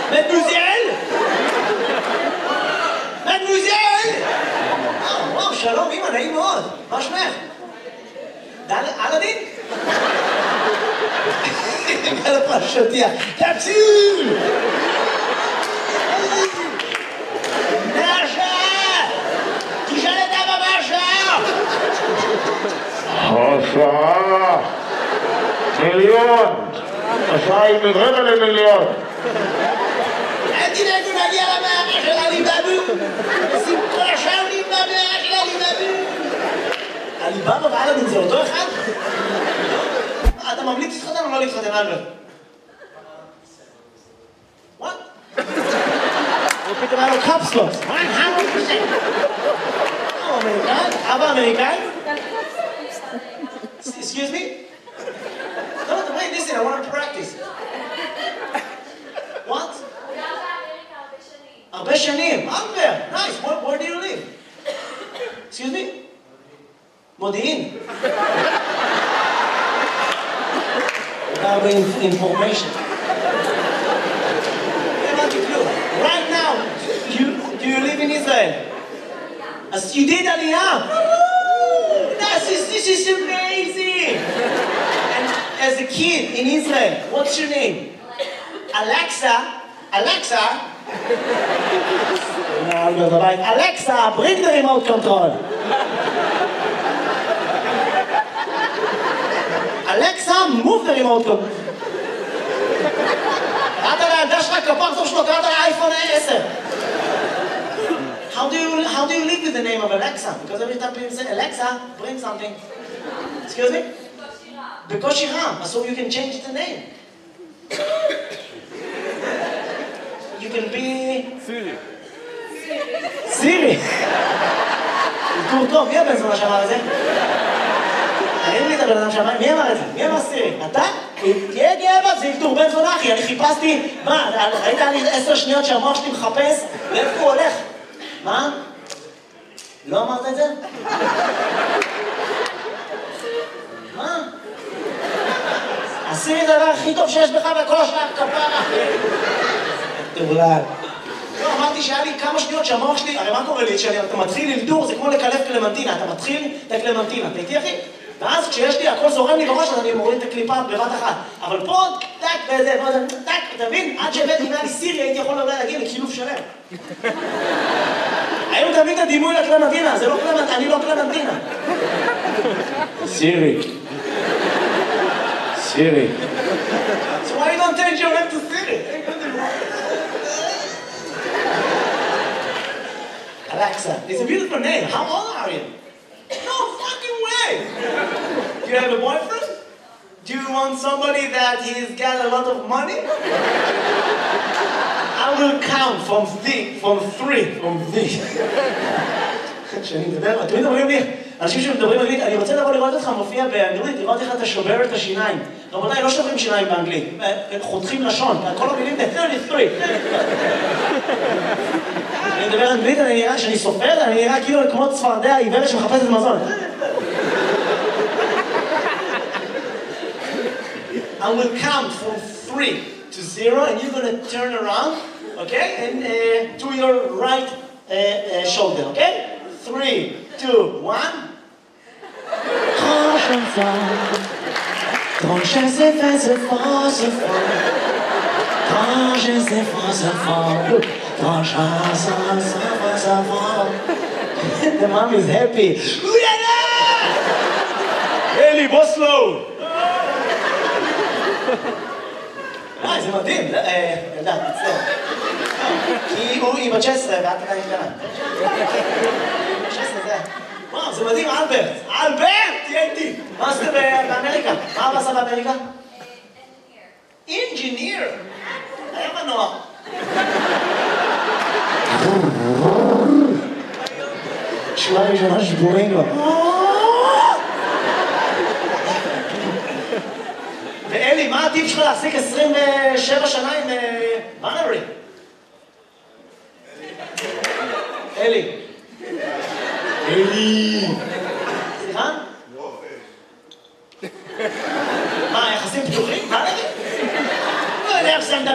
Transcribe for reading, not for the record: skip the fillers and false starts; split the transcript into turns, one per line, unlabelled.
Mademoiselle? Mademoiselle? וואו, שלום, אמא, נעים מאוד. מה שמך? אלאדין? על הפרשתיה. תציל! נאשה! תשאל את אבא מהשעה!
השעה! מיליון! השעה היא מרבע למיליון!
אל תדאגו להגיע למאה של עליבאבו! שמחה שנים במאה של עליבאבו! עליבאבו ואלאדין זה אותו אחד? אתה ממליץ להתחתן או לא להתחתן, אלברט? What? הוא פתאום היה לו קפסלוס. 100%. הוא אמריקאי? אבא אמריקאי? Excuse me? No, wait, listen, I want to practice. What? הרבה שנים. אלברט, nice. Where do you live? Excuse me? מודיעין. הרבה information. Right now, do you live in Israel? As you did Aliyah? This is amazing! And as a kid in Israel, what's your name? Alexa? Alexa, bring the remote control. Alexa, move the remote control. קראת לילדה שלך כפרצוף שלו, קראת לאייפון 10. How do you live with the name of Alexa? Because every time people say, Alexa, bring something. Excuse me? בקושי רם. So you can change the name. You can be... סירי. אזכור טוב, מי הבן זונה שאמר את זה? אין לי את הבן אדם שאמר, מי אמר את זה? מי אמר סירי? אתה? תהיה גאה, זה אלתור בן זונה, אחי. אני חיפשתי, מה, ראית לי 10 שניות שהמוח שלי מחפש? לאיפה הוא הולך? מה? לא אמרת את זה? מה? עשי את הדבר הכי טוב שיש בך וכל השאר כפרה. תאולל. לא, אמרתי שהיה לי כמה שניות שהמוח שלי, הרי מה קורה לי? כשאתה מתחיל אלתור, זה כמו לקלף קלמנטינה. אתה מתחיל את הקלמנטינה. אתה איתי, אחי? ואז כשיש לי, הכל זורם לי בראש, אז אני מוריד את הקליפה בבת אחת. אבל פה, טק, וזה, טק, אתה מבין? עד שהבאתי, אם היה לי סירי, הייתי יכול אולי להגיע לקילוף שלם. היום תביא את הדימוי לקלמנטינה, זה לא קלמנטינה, אני לא קלמנטינה. סירי. סירי. So why you don't change your name to Siri? Alexa, it's a beautiful name. How old are you? No fucking way! Do you have a boyfriend? Do you want somebody that he's got a lot of money? I will count from three. כשאני מדבר, תמיד אומרים לי, אנשים שמדברים אנגלית, אני רוצה לבוא לראות אותך מופיע באנגלית, לראות איך אתה שובר את השיניים. רבותיי, לא שוברים שיניים באנגלית, חותכים לשון, כל המילים זה 33. אני מדבר אנגלית, אני נראה, כשאני סופר, אני נראה כאילו כמו צפרדע עיוורת שמחפשת מזון. I will count from 3 to 0 and you're going to turn around, okay? And to your right shoulder, okay? 3, 2, 1. Quand je sais faire ce fort, quand je sais faire ce fort, quand je sais faire fort. The mom is happy. Eli, בוא slow. זה מדהים, ילדה, תצטער. כי היא בת 16 ואת עדיין קטנה. 16 זה... וואו, זה מדהים, אלברט! אלברט! תהיה איתי! מה עשית באמריקה? מה אבא עשה באמריקה? אינג'יניר! היה מנוע. שורה ראשונה שבורים לו. ואלי, מה הטיפ שלך להחזיק 27 שנה עם בנרי? אלי.